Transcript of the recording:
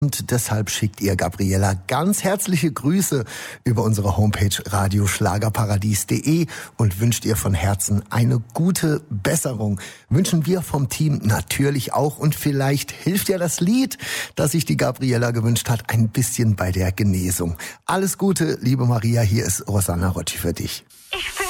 Und deshalb schickt ihr Gabriela ganz herzliche Grüße über unsere Homepage radioschlagerparadies.de und wünscht ihr von Herzen eine gute Besserung. Wünschen wir vom Team natürlich auch, und vielleicht hilft ja das Lied, das sich die Gabriela gewünscht hat, ein bisschen bei der Genesung. Alles Gute, liebe Maria, hier ist Rosanna Rocci für dich.